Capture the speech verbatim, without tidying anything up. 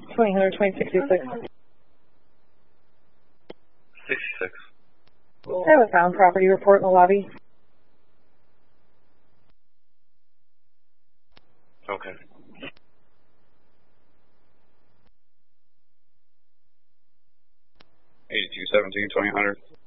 twenty hundred, twenty sixty-six. sixty-six. I have a found property report in the lobby. Okay. eighty-two seventeen, twenty hundred.